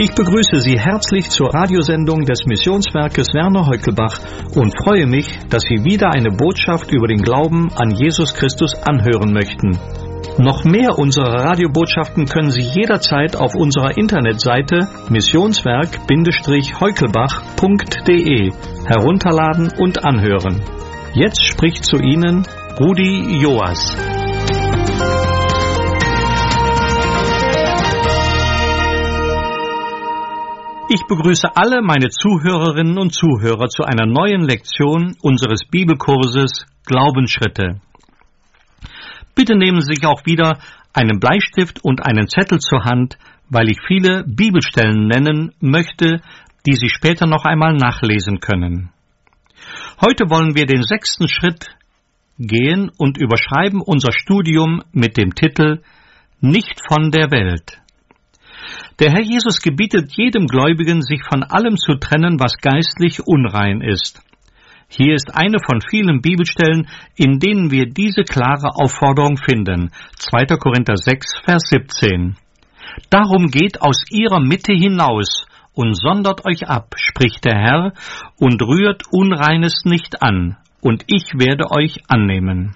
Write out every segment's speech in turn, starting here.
Ich begrüße Sie herzlich zur Radiosendung des Missionswerkes Werner Heukelbach und freue mich, dass Sie wieder eine Botschaft über den Glauben an Jesus Christus anhören möchten. Noch mehr unserer Radiobotschaften können Sie jederzeit auf unserer Internetseite missionswerk-heukelbach.de herunterladen und anhören. Jetzt spricht zu Ihnen Rudi Joas. Ich begrüße alle meine Zuhörerinnen und Zuhörer zu einer neuen Lektion unseres Bibelkurses Glaubensschritte. Bitte nehmen Sie sich auch wieder einen Bleistift und einen Zettel zur Hand, weil ich viele Bibelstellen nennen möchte, die Sie später noch einmal nachlesen können. Heute wollen wir den 6. Schritt gehen und überschreiben unser Studium mit dem Titel Nicht von der Welt. Der Herr Jesus gebietet jedem Gläubigen, sich von allem zu trennen, was geistlich unrein ist. Hier ist eine von vielen Bibelstellen, in denen wir diese klare Aufforderung finden. 2. Korinther 6, Vers 17. Darum geht aus ihrer Mitte hinaus und sondert euch ab, spricht der Herr, und rührt Unreines nicht an, und ich werde euch annehmen.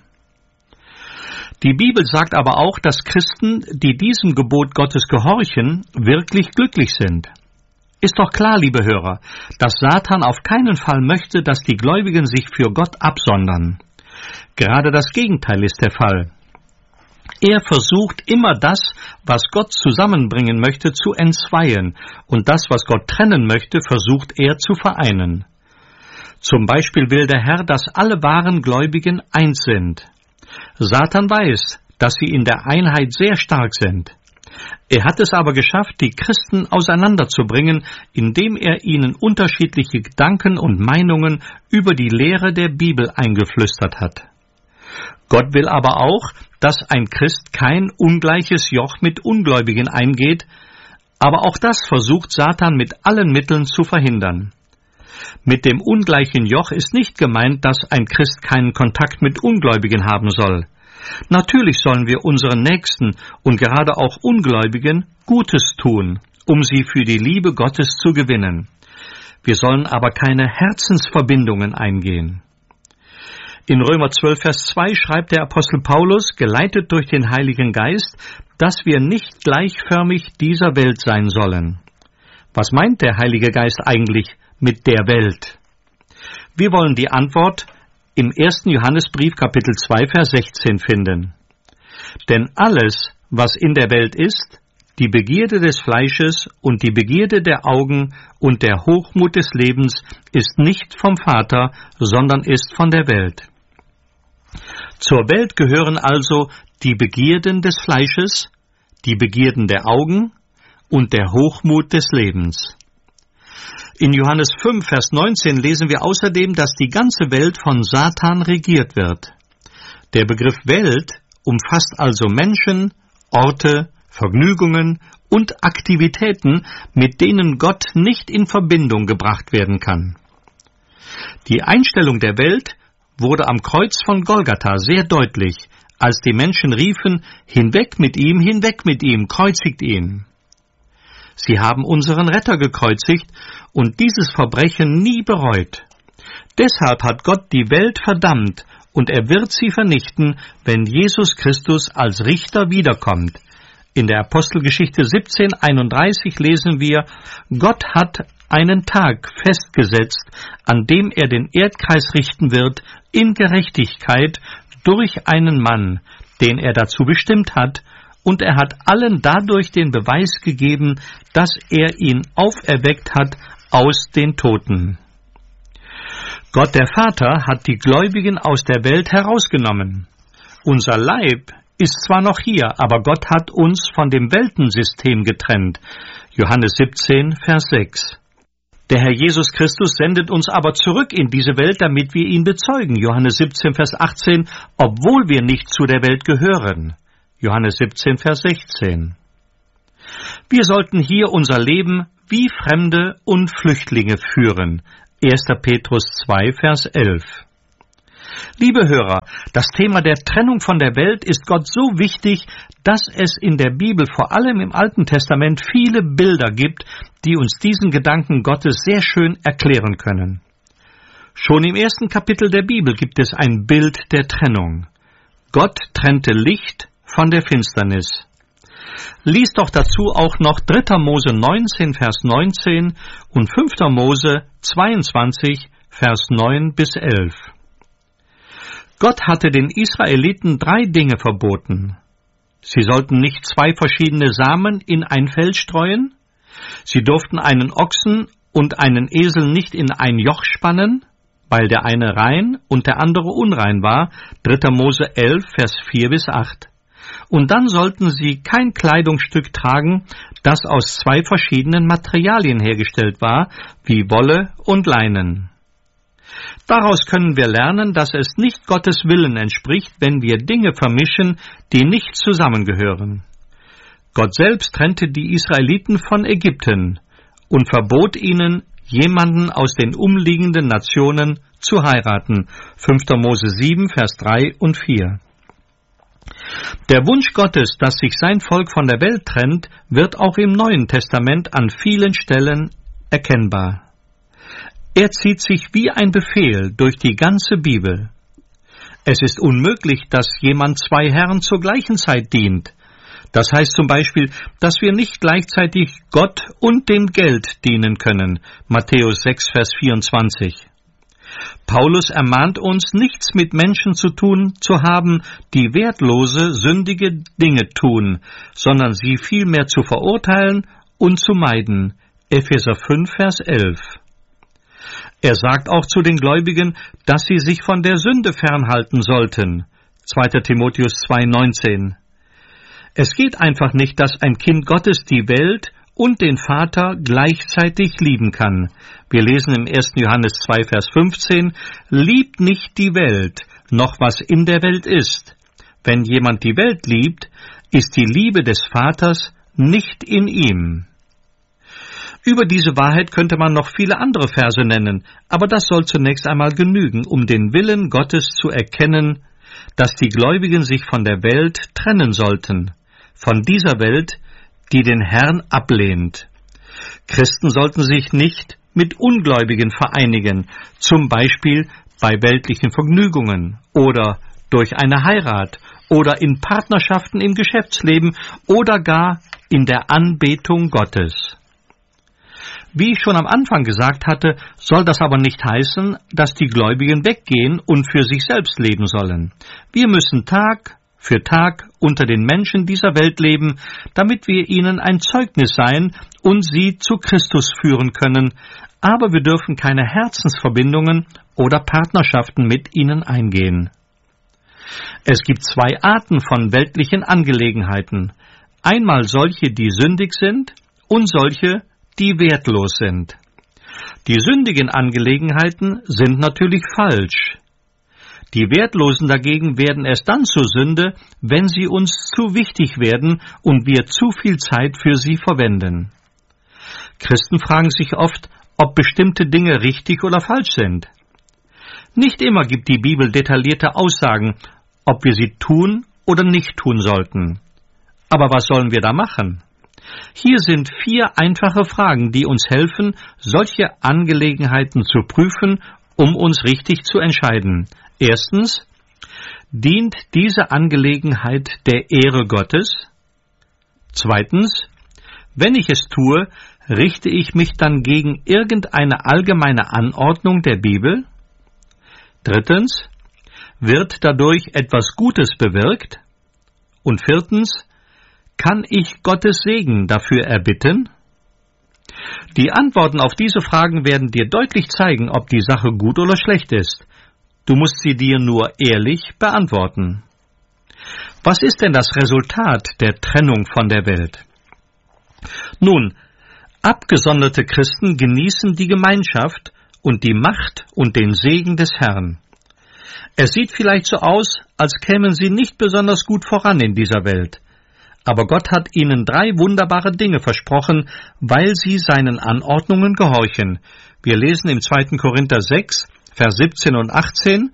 Die Bibel sagt aber auch, dass Christen, die diesem Gebot Gottes gehorchen, wirklich glücklich sind. Ist doch klar, liebe Hörer, dass Satan auf keinen Fall möchte, dass die Gläubigen sich für Gott absondern. Gerade das Gegenteil ist der Fall. Er versucht immer das, was Gott zusammenbringen möchte, zu entzweien, und das, was Gott trennen möchte, versucht er zu vereinen. Zum Beispiel will der Herr, dass alle wahren Gläubigen eins sind. Satan weiß, dass sie in der Einheit sehr stark sind. Er hat es aber geschafft, die Christen auseinanderzubringen, indem er ihnen unterschiedliche Gedanken und Meinungen über die Lehre der Bibel eingeflüstert hat. Gott will aber auch, dass ein Christ kein ungleiches Joch mit Ungläubigen eingeht, aber auch das versucht Satan mit allen Mitteln zu verhindern. Mit dem ungleichen Joch ist nicht gemeint, dass ein Christ keinen Kontakt mit Ungläubigen haben soll. Natürlich sollen wir unseren Nächsten und gerade auch Ungläubigen Gutes tun, um sie für die Liebe Gottes zu gewinnen. Wir sollen aber keine Herzensverbindungen eingehen. In Römer 12, Vers 2 schreibt der Apostel Paulus, geleitet durch den Heiligen Geist, dass wir nicht gleichförmig dieser Welt sein sollen. Was meint der Heilige Geist eigentlich mit der Welt? Wir wollen die Antwort im 1. Johannesbrief, Kapitel 2, Vers 16 finden. Denn alles, was in der Welt ist, die Begierde des Fleisches und die Begierde der Augen und der Hochmut des Lebens, ist nicht vom Vater, sondern ist von der Welt. Zur Welt gehören also die Begierden des Fleisches, die Begierden der Augen und der Hochmut des Lebens. In Johannes 5, Vers 19 lesen wir außerdem, dass die ganze Welt von Satan regiert wird. Der Begriff Welt umfasst also Menschen, Orte, Vergnügungen und Aktivitäten, mit denen Gott nicht in Verbindung gebracht werden kann. Die Einstellung der Welt wurde am Kreuz von Golgatha sehr deutlich, als die Menschen riefen, hinweg mit ihm, kreuzigt ihn. Sie haben unseren Retter gekreuzigt und dieses Verbrechen nie bereut. Deshalb hat Gott die Welt verdammt und er wird sie vernichten, wenn Jesus Christus als Richter wiederkommt. In der Apostelgeschichte 17,31 lesen wir, Gott hat einen Tag festgesetzt, an dem er den Erdkreis richten wird, in Gerechtigkeit durch einen Mann, den er dazu bestimmt hat, und er hat allen dadurch den Beweis gegeben, dass er ihn auferweckt hat aus den Toten. Gott der Vater hat die Gläubigen aus der Welt herausgenommen. Unser Leib ist zwar noch hier, aber Gott hat uns von dem Weltensystem getrennt. Johannes 17, Vers 6. Der Herr Jesus Christus sendet uns aber zurück in diese Welt, damit wir ihn bezeugen. Johannes 17, Vers 18, obwohl wir nicht zu der Welt gehören. Johannes 17, Vers 16. Wir sollten hier unser Leben wie Fremde und Flüchtlinge führen. 1. Petrus 2, Vers 11. Liebe Hörer, das Thema der Trennung von der Welt ist Gott so wichtig, dass es in der Bibel, vor allem im Alten Testament, viele Bilder gibt, die uns diesen Gedanken Gottes sehr schön erklären können. Schon im 1. Kapitel der Bibel gibt es ein Bild der Trennung. Gott trennte Licht von der Finsternis. Lies doch dazu auch noch 3. Mose 19, Vers 19 und 5. Mose 22, Vers 9 bis 11. Gott hatte den Israeliten 3 Dinge verboten. Sie sollten nicht 2 verschiedene Samen in ein Feld streuen. Sie durften einen Ochsen und einen Esel nicht in ein Joch spannen, weil der eine rein und der andere unrein war. 3. Mose 11, Vers 4 bis 8. Und dann sollten sie kein Kleidungsstück tragen, das aus 2 verschiedenen Materialien hergestellt war, wie Wolle und Leinen. Daraus können wir lernen, dass es nicht Gottes Willen entspricht, wenn wir Dinge vermischen, die nicht zusammengehören. Gott selbst trennte die Israeliten von Ägypten und verbot ihnen, jemanden aus den umliegenden Nationen zu heiraten. 5. Mose 7, Vers 3 und 4. Der Wunsch Gottes, dass sich sein Volk von der Welt trennt, wird auch im Neuen Testament an vielen Stellen erkennbar. Er zieht sich wie ein Befehl durch die ganze Bibel. Es ist unmöglich, dass jemand 2 Herren zur gleichen Zeit dient. Das heißt zum Beispiel, dass wir nicht gleichzeitig Gott und dem Geld dienen können. Matthäus 6, Vers 24. Paulus ermahnt uns, nichts mit Menschen zu tun zu haben, die wertlose, sündige Dinge tun, sondern sie vielmehr zu verurteilen und zu meiden. Epheser 5, Vers 11. Er sagt auch zu den Gläubigen, dass sie sich von der Sünde fernhalten sollten. 2. Timotheus 2, 19. Es geht einfach nicht, dass ein Kind Gottes die Welt und den Vater gleichzeitig lieben kann. Wir lesen im 1. Johannes 2, Vers 15, liebt nicht die Welt, noch was in der Welt ist. Wenn jemand die Welt liebt, ist die Liebe des Vaters nicht in ihm. Über diese Wahrheit könnte man noch viele andere Verse nennen, aber das soll zunächst einmal genügen, um den Willen Gottes zu erkennen, dass die Gläubigen sich von der Welt trennen sollten, von dieser Welt, die den Herrn ablehnt. Christen sollten sich nicht mit Ungläubigen vereinigen, zum Beispiel bei weltlichen Vergnügungen oder durch eine Heirat oder in Partnerschaften im Geschäftsleben oder gar in der Anbetung Gottes. Wie ich schon am Anfang gesagt hatte, soll das aber nicht heißen, dass die Gläubigen weggehen und für sich selbst leben sollen. Wir müssen Tag für Tag unter den Menschen dieser Welt leben, damit wir ihnen ein Zeugnis sein und sie zu Christus führen können, aber wir dürfen keine Herzensverbindungen oder Partnerschaften mit ihnen eingehen. Es gibt 2 Arten von weltlichen Angelegenheiten. Einmal solche, die sündig sind, und solche, die wertlos sind. Die sündigen Angelegenheiten sind natürlich falsch. Die Wertlosen dagegen werden erst dann zur Sünde, wenn sie uns zu wichtig werden und wir zu viel Zeit für sie verwenden. Christen fragen sich oft, ob bestimmte Dinge richtig oder falsch sind. Nicht immer gibt die Bibel detaillierte Aussagen, ob wir sie tun oder nicht tun sollten. Aber was sollen wir da machen? Hier sind 4 einfache Fragen, die uns helfen, solche Angelegenheiten zu prüfen, um uns richtig zu entscheiden. Erstens, dient diese Angelegenheit der Ehre Gottes? Zweitens, wenn ich es tue, richte ich mich dann gegen irgendeine allgemeine Anordnung der Bibel? Drittens, wird dadurch etwas Gutes bewirkt? Und viertens, kann ich Gottes Segen dafür erbitten? Die Antworten auf diese Fragen werden dir deutlich zeigen, ob die Sache gut oder schlecht ist. Du musst sie dir nur ehrlich beantworten. Was ist denn das Resultat der Trennung von der Welt? Nun, abgesonderte Christen genießen die Gemeinschaft und die Macht und den Segen des Herrn. Es sieht vielleicht so aus, als kämen sie nicht besonders gut voran in dieser Welt. Aber Gott hat ihnen 3 wunderbare Dinge versprochen, weil sie seinen Anordnungen gehorchen. Wir lesen im 2. Korinther 6, Vers 17 und 18,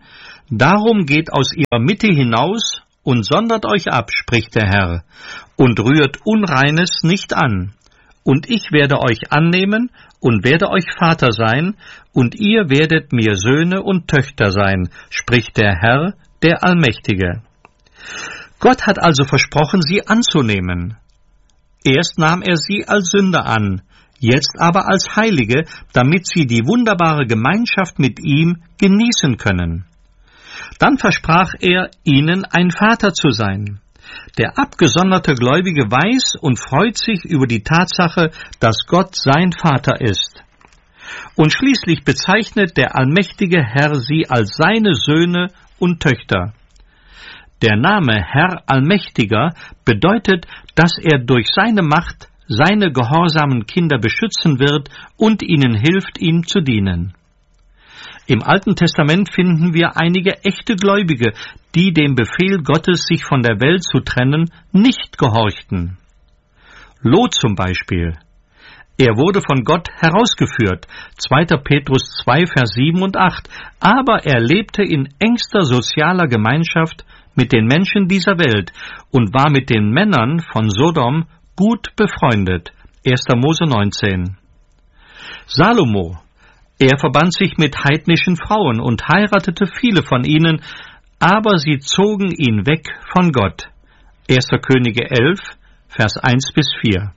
Darum geht aus ihrer Mitte hinaus und sondert euch ab, spricht der Herr, und rührt Unreines nicht an. Und ich werde euch annehmen und werde euch Vater sein, und ihr werdet mir Söhne und Töchter sein, spricht der Herr, der Allmächtige. Gott hat also versprochen, sie anzunehmen. Erst nahm er sie als Sünder an, jetzt aber als Heilige, damit sie die wunderbare Gemeinschaft mit ihm genießen können. Dann versprach er, ihnen ein Vater zu sein. Der abgesonderte Gläubige weiß und freut sich über die Tatsache, dass Gott sein Vater ist. Und schließlich bezeichnet der allmächtige Herr sie als seine Söhne und Töchter. Der Name Herr Allmächtiger bedeutet, dass er durch seine Macht seine gehorsamen Kinder beschützen wird und ihnen hilft, ihm zu dienen. Im Alten Testament finden wir einige echte Gläubige, die dem Befehl Gottes, sich von der Welt zu trennen, nicht gehorchten. Lot zum Beispiel. Er wurde von Gott herausgeführt, 2. Petrus 2, Vers 7 und 8, aber er lebte in engster sozialer Gemeinschaft mit den Menschen dieser Welt und war mit den Männern von Sodom gut befreundet, 1. Mose 19. Salomo. Er verband sich mit heidnischen Frauen und heiratete viele von ihnen, aber sie zogen ihn weg von Gott. 1. Könige 11, Vers 1 bis 4.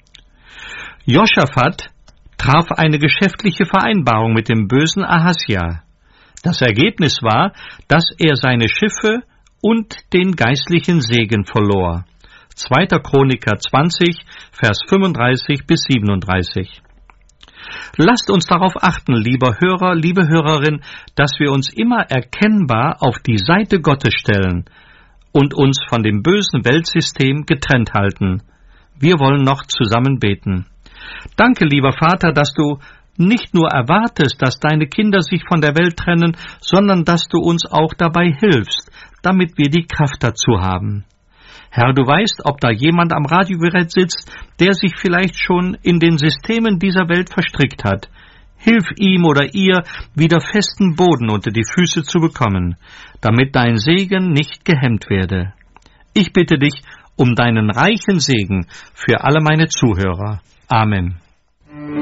Josaphat traf eine geschäftliche Vereinbarung mit dem bösen Ahasja. Das Ergebnis war, dass er seine Schiffe und den geistlichen Segen verlor. 2. Chroniker 20, Vers 35 bis 37. Lasst uns darauf achten, lieber Hörer, liebe Hörerin, dass wir uns immer erkennbar auf die Seite Gottes stellen und uns von dem bösen Weltsystem getrennt halten. Wir wollen noch zusammen beten. Danke, lieber Vater, dass du nicht nur erwartest, dass deine Kinder sich von der Welt trennen, sondern dass du uns auch dabei hilfst, damit wir die Kraft dazu haben. Herr, du weißt, ob da jemand am Radiogerät sitzt, der sich vielleicht schon in den Systemen dieser Welt verstrickt hat. Hilf ihm oder ihr, wieder festen Boden unter die Füße zu bekommen, damit dein Segen nicht gehemmt werde. Ich bitte dich um deinen reichen Segen für alle meine Zuhörer. Amen.